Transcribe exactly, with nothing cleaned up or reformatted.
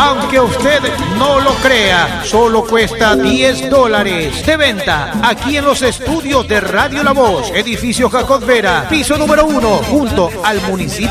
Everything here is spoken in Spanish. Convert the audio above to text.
aunque usted no lo crea, solo cuesta diez dólares. De venta aquí en los estudios de Radio La Voz, edificio Jacot Vera, piso número uno, junto al municipio